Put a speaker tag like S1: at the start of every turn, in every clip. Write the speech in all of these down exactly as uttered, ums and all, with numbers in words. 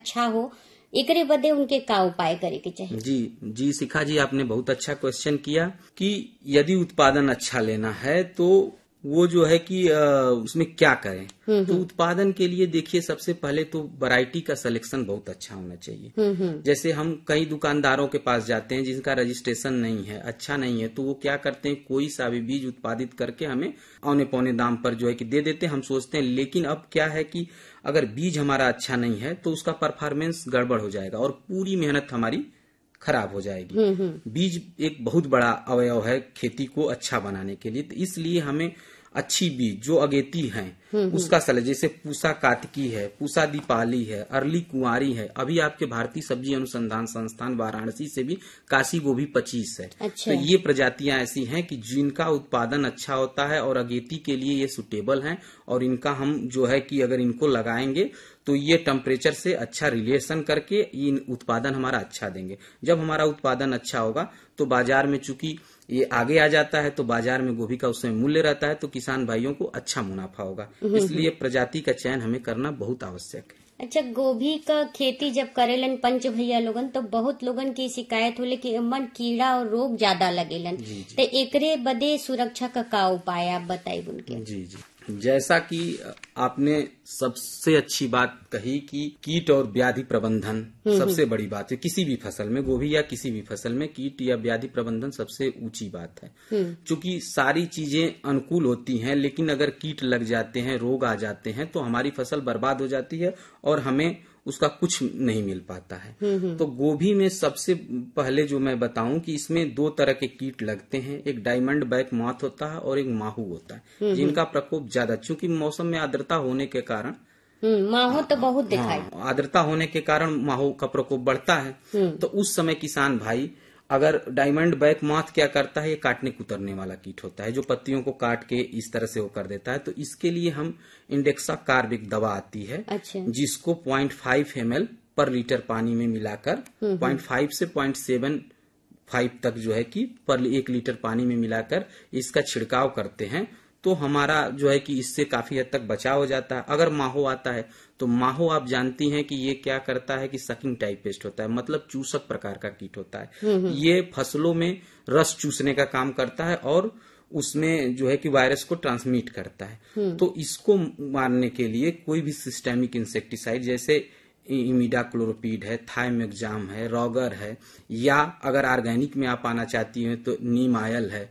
S1: अच्छा हो, एकरे बदे उनके का उपाय करे के चाहिए?
S2: जी जी शिखा जी, आपने बहुत अच्छा क्वेश्चन किया कि यदि उत्पादन अच्छा लेना है तो वो जो है कि आ, उसमें क्या करें। तो उत्पादन के लिए देखिए, सबसे पहले तो वैरायटी का सिलेक्शन बहुत अच्छा होना चाहिए। जैसे हम कई दुकानदारों के पास जाते हैं जिनका रजिस्ट्रेशन नहीं है, अच्छा नहीं है, तो वो क्या करते हैं, कोई सा भी बीज उत्पादित करके हमें औने पौने दाम पर जो है कि दे देते हैं। हम सोचते हैं, लेकिन अब क्या है कि अगर बीज हमारा अच्छा नहीं है तो उसका परफॉर्मेंस गड़बड़ हो जाएगा और पूरी मेहनत हमारी खराब हो जाएगी। बीज एक बहुत बड़ा अवयव है खेती को अच्छा बनाने के लिए, तो इसलिए हमें अच्छी बीज जो अगेती हैं उसका सले, जैसे पूसा कातकी है, पूसा दीपाली है, अरली कुंवारी है, अभी आपके भारतीय सब्जी अनुसंधान संस्थान वाराणसी से भी काशी गोभी पच्चीस है।
S1: अच्छा।
S2: तो ये प्रजातियां ऐसी हैं कि जिनका उत्पादन अच्छा होता है और अगेती के लिए ये सुटेबल हैं, और इनका हम जो है कि अगर इनको लगाएंगे तो ये टेम्परेचर से अच्छा रिलेशन करके ये उत्पादन हमारा अच्छा देंगे। जब हमारा उत्पादन अच्छा होगा तो बाजार में, चूंकि ये आगे आ जाता है, तो बाजार में गोभी का उसमें मूल्य रहता है, तो किसान भाइयों को अच्छा मुनाफा होगा। इसलिए प्रजाति का चयन हमें करना बहुत आवश्यक है।
S1: अच्छा, गोभी का खेती जब करेलन पंच भैया लोगन तो बहुत लोगन की शिकायत होले कि एमन कीड़ा और रोग ज्यादा लगेलन, तो एकरे बदे सुरक्षा का का उपाय आप बताइए उनके।
S2: जी जी जैसा कि आपने सबसे अच्छी बात कही कि कीट और व्याधि प्रबंधन सबसे बड़ी बात है किसी भी फसल में, गोभी या किसी भी फसल में कीट या व्याधि प्रबंधन सबसे ऊंची बात है। क्योंकि सारी चीजें अनुकूल होती हैं, लेकिन अगर कीट लग जाते हैं, रोग आ जाते हैं, तो हमारी फसल बर्बाद हो जाती है और हमें उसका कुछ नहीं मिल पाता है। तो गोभी में सबसे पहले जो मैं बताऊं कि इसमें दो तरह के कीट लगते हैं, एक डायमंड बैक मॉथ होता है और एक माहू होता है, जिनका प्रकोप ज्यादा, चूंकि मौसम में आर्द्रता होने के कारण
S1: माहू तो बहुत दिखाई,
S2: हाँ, आर्द्रता होने के कारण माहू का प्रकोप बढ़ता है। तो उस समय किसान भाई, अगर डायमंड बैक मॉथ क्या करता है, ये काटने कुतरने वाला कीट होता है जो पत्तियों को काट के इस तरह से वो कर देता है। तो इसके लिए हम इंडेक्सा कार्बिक दवा आती है।
S1: अच्छा।
S2: जिसको पॉइंट फाइव एम एल पर लीटर पानी में मिलाकर पॉइंट फाइव से पॉइंट सेवन फाइव तक जो है कि पर एक लीटर पानी में मिलाकर इसका छिड़काव करते हैं, तो हमारा जो है कि इससे काफी हद तक बचाव हो जाता है। अगर माहो आता है तो माहो आप जानती हैं कि ये क्या करता है कि सकिंग टाइप पेस्ट होता है, मतलब चूसक प्रकार का कीट होता है। ये फसलों में रस चूसने का काम करता है और उसमें जो है कि वायरस को ट्रांसमिट करता है। तो इसको मारने के लिए कोई भी सिस्टेमिक इंसेक्टिसाइड जैसे इमिडाक्लोरोपीड है, थाइमेक्साम है, रॉगर है, या अगर ऑर्गेनिक में आप आना चाहती हैं तो नीम आयल है,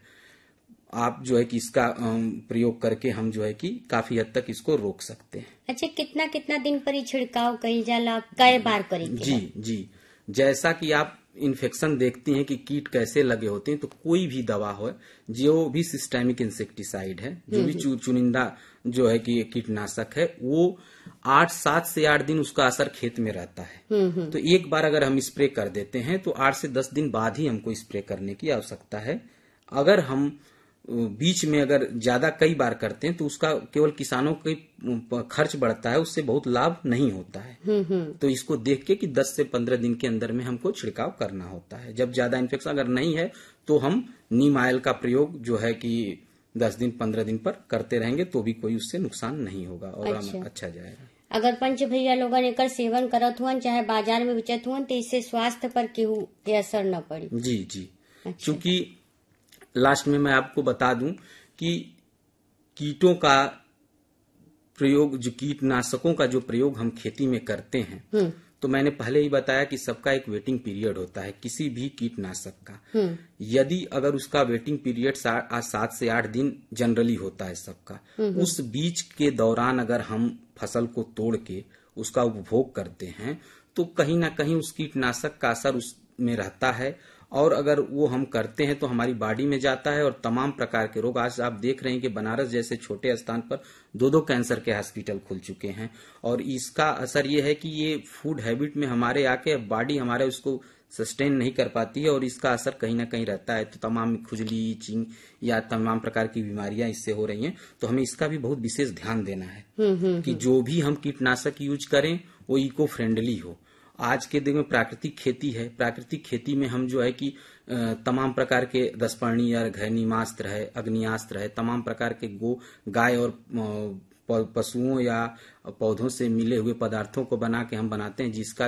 S2: आप जो है कि इसका प्रयोग करके हम जो है कि काफी हद तक इसको रोक सकते हैं।
S1: अच्छा, कितना कितना दिन पर ही छिड़काव कई जाला, कई बार करेंगे?
S2: जी जी जैसा कि आप इन्फेक्शन देखती हैं कि कीट कैसे लगे होते हैं, तो कोई भी दवा हो, जो भी सिस्टेमिक इंसेक्टिसाइड है, जो भी चु, चुनिंदा जो है कि कीटनाशक है, वो आठ सात से आठ दिन उसका असर खेत में रहता है। तो एक बार अगर हम स्प्रे कर देते हैं तो आठ से दस दिन बाद ही हमको स्प्रे करने की आवश्यकता है। अगर हम बीच में अगर ज्यादा कई बार करते हैं तो उसका केवल किसानों का खर्च बढ़ता है, उससे बहुत लाभ नहीं होता है। तो इसको देख के कि दस से पंद्रह दिन के अंदर में हमको छिड़काव करना होता है। जब ज्यादा इन्फेक्शन अगर नहीं है तो हम नीम आयल का प्रयोग जो है कि दस दिन पंद्रह दिन पर करते रहेंगे तो भी कोई उससे नुकसान नहीं होगा और अच्छा, अच्छा जाएगा।
S1: अगर पंच भैया लोगन एकर सेवन करत हुआ चाहे बाजार में बेचत हुआ तो इससे स्वास्थ्य पर केहू के असर न पड़ी?
S2: जी जी अच्छा। चूंकि लास्ट में मैं आपको बता दूं कि कीटों का प्रयोग, जो कीटनाशकों का जो प्रयोग हम खेती में करते हैं, तो मैंने पहले ही बताया कि सबका एक वेटिंग पीरियड होता है किसी भी कीटनाशक का। यदि अगर उसका वेटिंग पीरियड सात से आठ दिन जनरली होता है सबका, उस बीच के दौरान अगर हम फसल को तोड़ के उसका उपभोग करते हैं तो कहीं ना कहीं उस कीटनाशक का असर उसमें रहता है, और अगर वो हम करते हैं तो हमारी बॉडी में जाता है और तमाम प्रकार के रोग, आज आप देख रहे हैं कि बनारस जैसे छोटे स्थान पर दो दो कैंसर के हॉस्पिटल खुल चुके हैं। और इसका असर ये है कि ये फूड हैबिट में हमारे आके बॉडी हमारे उसको सस्टेन नहीं कर पाती है और इसका असर कहीं ना कहीं रहता है। तो तमाम खुजली, चिंग या तमाम प्रकार की बीमारियां इससे हो रही हैं। तो हमें इसका भी बहुत विशेष ध्यान देना है कि जो भी हम कीटनाशक यूज करें वो इको फ्रेंडली हो। आज के दिन में प्राकृतिक खेती है, प्राकृतिक खेती में हम जो है कि तमाम प्रकार के दसपर्णी अर्घ है, नीमास्त्र है, अग्नियास्त्र है, तमाम प्रकार के गो गाय और पशुओं या पौधों से मिले हुए पदार्थों को बना के हम बनाते हैं, जिसका